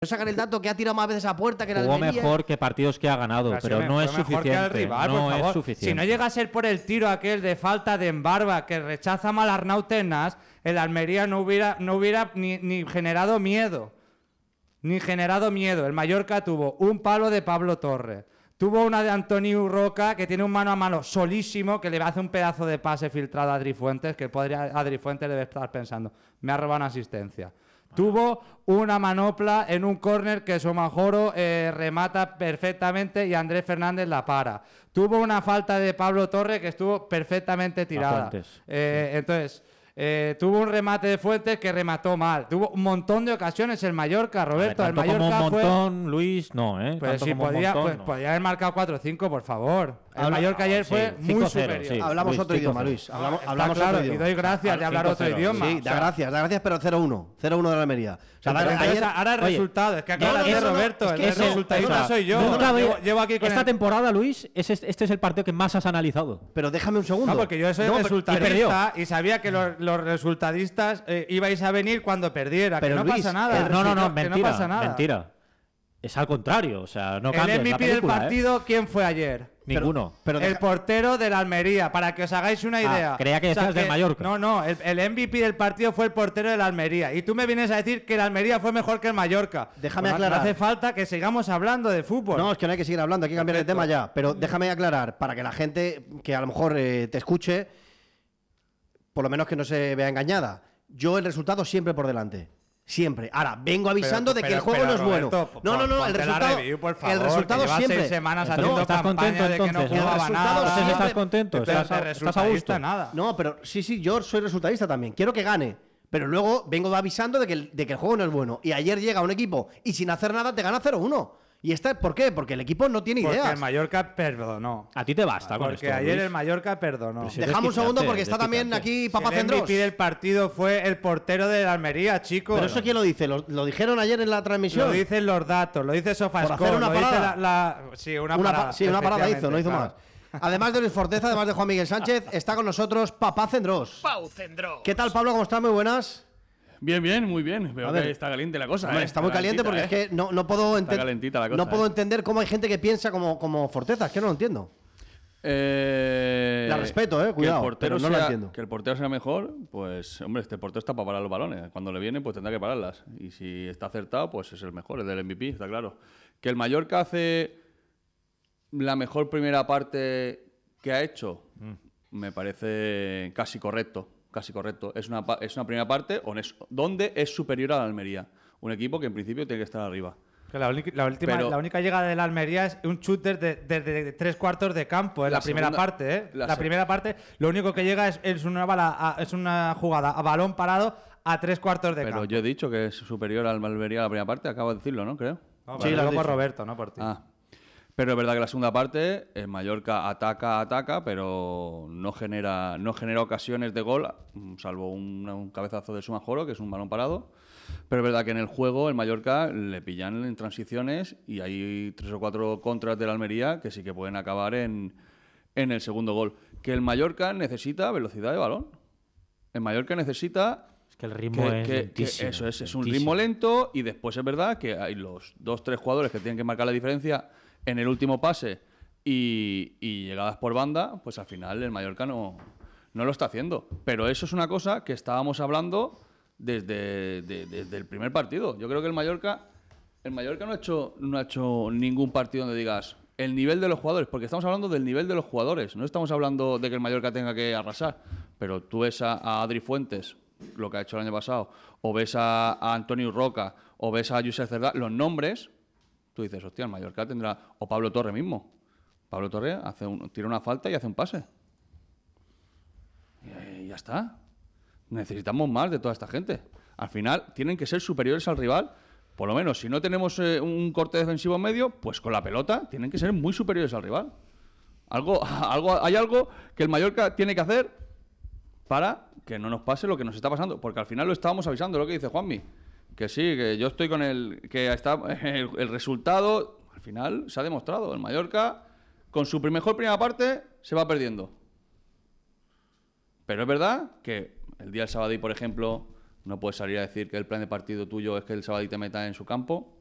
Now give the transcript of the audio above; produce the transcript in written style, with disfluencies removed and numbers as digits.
sacan el dato que ha tirado más veces a puerta que el Jugó Almería. mejor que partidos que ha ganado, pero no es suficiente. No es suficiente. Si no llega a ser por el tiro aquel de falta de Embarba que rechaza mal a Arnau Tenas, el Almería no hubiera ni generado miedo. Ni generado miedo. El Mallorca tuvo un palo de Pablo Torre. Tuvo una de Antonio Roca que tiene un mano a mano solísimo que le hace un pedazo de pase filtrado a Adri Fuentes que Adri Fuentes debe estar pensando, me ha robado una asistencia. Tuvo una manopla en un córner que Somajoro remata perfectamente y Andrés Fernández la para. Tuvo una falta de Pablo Torre que estuvo perfectamente tirada. Entonces... tuvo un remate de Fuentes que remató mal. Tuvo un montón de ocasiones el Mallorca, Roberto. Tanto el Mallorca como un montón, Luis, no, Pues tanto si como podía, montón, pues no. podía haber marcado 4 o 5, por favor. El Mallorca ayer fue muy 5-0, superior. sí. Hablamos Luis, otro idioma, Luis. Hablamos claro, otro y idioma. doy gracias de hablar otro 5-0, idioma. Sí, da gracias, pero 0-1. 0-1 de la Almería. O sea, Pero entonces, ahora el oye, resultado. Es que aclárate, Roberto. es que el resultadista soy yo. Nunca Llevo aquí con esta el... temporada, Luis, este es el partido que más has analizado. Pero déjame un segundo. No, porque yo soy pero- resultadista y sabía que los resultadistas ibais a venir cuando perdiera. Pero que no Luis, pasa nada. No, que mentira, no pasa nada. mentira. Es al contrario, o sea, no cambies El la MVP del película, partido, ¿quién fue ayer? Ninguno. Pero El portero de la Almería, para que os hagáis una idea. creía que decías del Mallorca. No, el MVP del partido fue el portero de la Almería. Y tú me vienes a decir que el Almería fue mejor que el Mallorca. Déjame Pues aclarar. No hace falta que sigamos hablando de fútbol. No, es que no hay que seguir hablando, hay que cambiar de tema ya. Pero déjame aclarar, para que la gente que a lo mejor te escuche, por lo menos que no se vea engañada. Yo el resultado siempre por delante. Siempre. Ahora, vengo avisando de que el juego no es bueno. No, el resultado lleva siempre. 6 semanas Entonces, haciendo ¿estás campaña contento de que no entonces? jugaba El resultado nada. siempre- ¿Estás contento? Pero ¿Estás a gusto? resultadista nada. No, pero sí, yo soy resultadista también. Quiero que gane. Pero luego vengo avisando de que el juego no es bueno. Y ayer llega un equipo y sin hacer nada te gana 0-1. ¿Y por qué? Porque el equipo no tiene Porque ideas. el Mallorca perdonó. A ti te basta con Porque esto, ayer Luis. el Mallorca perdonó. Pero si Dejamos un segundo porque está desquiciante. también aquí Papá El Cendrós. MVP del partido fue el portero de la Almería, chicos. Pero eso quién lo dice, lo dijeron ayer en la transmisión. Lo dicen los datos, lo dice SofaScore. Por hacer una lo dice parada. Sí, una parada. una parada hizo, no hizo efectivamente, más. Además de Luis Forteza, además de Juan Miguel Sánchez, está con nosotros Papá Cendrós. Pau Cendrós. ¿Qué tal, Pablo? ¿Cómo estás? Muy buenas. Bien, muy bien. Veo A ver. que está caliente la cosa. Hombre, está muy caliente porque es que no puedo Está calentita la cosa, no puedo entender cómo hay gente que piensa como Forteza, es que no lo entiendo. La respeto, cuidado, pero no la entiendo. Que el portero sea mejor, pues, hombre, este portero está para parar los balones. Cuando le viene, pues tendrá que pararlas. Y si está acertado, pues es el mejor, es del MVP, está claro. Que el Mallorca hace la mejor primera parte que ha hecho, me parece casi correcto. Casi correcto. Es una primera parte donde es superior a la Almería. Un equipo que en principio tiene que estar arriba. Que la única llegada de la Almería es un shooter de 3 cuartos de campo en la primera segunda- parte. ¿eh? la La se- primera parte, lo único que llega es una jugada a balón parado a 3 cuartos de Pero campo. yo he dicho que es superior al Almería a la primera parte, acabo de decirlo, ¿no? Creo. No, Sí, sí, lo has por dicho. Roberto, no por ti. Pero es verdad que la segunda parte, el Mallorca ataca, pero no genera ocasiones de gol, salvo un cabezazo de Somajoro, que es un balón parado. Pero es verdad que en el juego el Mallorca le pillan en transiciones y hay 3 o 4 contras de la Almería que sí que pueden acabar en el segundo gol. Que el Mallorca necesita velocidad de balón. El Mallorca necesita... Es que el ritmo es lentísimo. Eso es un lentísimo. ritmo lento y después es verdad que hay los 2-3 jugadores que tienen que marcar la diferencia en el último pase y llegadas por banda, pues al final el Mallorca no lo está haciendo. Pero eso es una cosa que estábamos hablando desde el primer partido. Yo creo que el Mallorca no ha hecho ningún partido donde digas el nivel de los jugadores, porque estamos hablando del nivel de los jugadores, no estamos hablando de que el Mallorca tenga que arrasar. Pero tú ves a Adri Fuentes, lo que ha hecho el año pasado, o ves a Antonio Roca, o ves a Josep Cerdá, los nombres, tú dices, hostia, el Mallorca tendrá... O Pablo Torre mismo. Pablo Torre tira una falta y hace un pase. Y ya está. Necesitamos más de toda esta gente. Al final tienen que ser superiores al rival. Por lo menos, si no tenemos un corte defensivo medio, pues con la pelota tienen que ser muy superiores al rival. Hay algo que el Mallorca tiene que hacer para que no nos pase lo que nos está pasando. Porque al final lo estábamos avisando, lo que dice Juanmi. Que sí, que yo estoy con que está el resultado, al final se ha demostrado. El Mallorca, con su mejor primera parte, se va perdiendo. Pero es verdad que el día del Sabadell, por ejemplo, no puedes salir a decir que el plan de partido tuyo es que el Sabadell te meta en su campo.